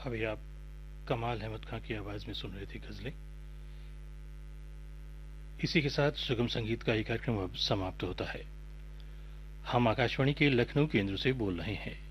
अभी आप कमाल अहमद खां की आवाज में सुन रहे थे गजलें। इसी के साथ सुगम संगीत का ये कार्यक्रम अब समाप्त होता है। हम आकाशवाणी के लखनऊ केंद्र से बोल रहे हैं।